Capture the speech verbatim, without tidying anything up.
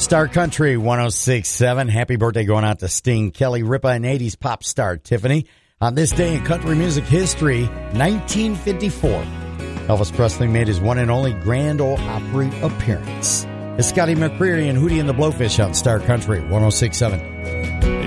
Star Country one oh six point seven. Happy birthday going out to Sting, Kelly Ripa, and eighties pop star Tiffany. On this day in country music history, nineteen fifty-four, Elvis Presley made his one and only Grand Ole Opry appearance. It's Scotty McCreery and Hootie and the Blowfish on Star Country one oh six point seven.